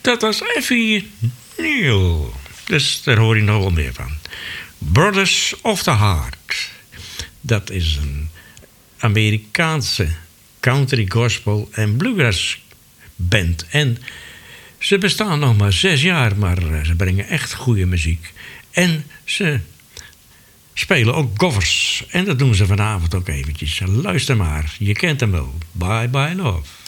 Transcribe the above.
Dat was Effie Neal. Dus daar hoor je nog wel meer van. Brothers of the Heart. Dat is een Amerikaanse country, gospel en bluegrass band. En ze bestaan nog maar 6 jaar, maar ze brengen echt goede muziek. En ze spelen ook covers. En dat doen ze vanavond ook eventjes. Luister maar, je kent hem wel. Bye Bye Love.